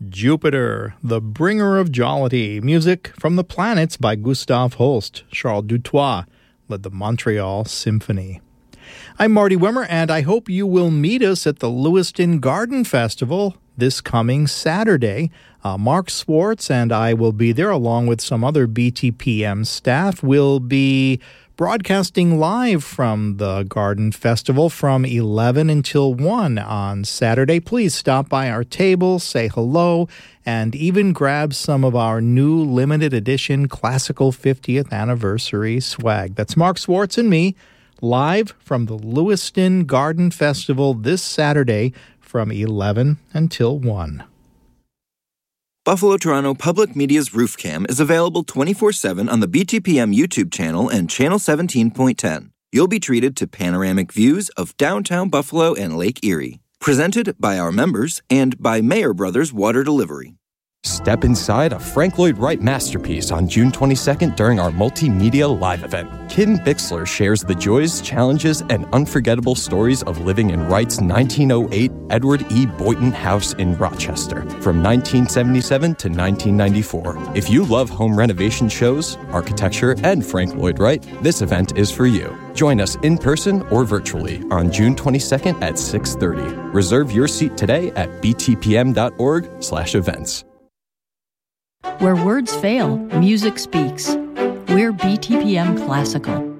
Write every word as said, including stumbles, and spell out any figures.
Jupiter, the bringer of jollity. Music from the Planets by Gustav Holst. Charles Dutoit led the Montreal Symphony. I'm Marty Wimmer, and I hope you will meet us at the Lewiston Garden Festival this coming Saturday. Uh, Mark Swartz and I will be there, along with some other B T P M staff. We'll be broadcasting live from the Garden Festival from eleven until one on Saturday. Please stop by our table, say hello, and even grab some of our new limited edition classical fiftieth anniversary swag. That's Mark Swartz and me, live from the Lewiston Garden Festival this Saturday from eleven until one. Buffalo Toronto Public Media's Roof Cam is available twenty-four seven on the B T P M YouTube channel and Channel seventeen point ten. You'll be treated to panoramic views of downtown Buffalo and Lake Erie. Presented by our members and by Mayer Brothers Water Delivery. Step inside a Frank Lloyd Wright masterpiece on June twenty-second during our multimedia live event. Kim Bixler shares the joys, challenges, and unforgettable stories of living in Wright's nineteen oh eight Edward E. Boynton House in Rochester from nineteen seventy-seven to nineteen ninety-four. If you love home renovation shows, architecture, and Frank Lloyd Wright, this event is for you. Join us in person or virtually on June twenty-second at six thirty. Reserve your seat today at b t p m dot org slash events. Where words fail, music speaks. We're B T P M Classical.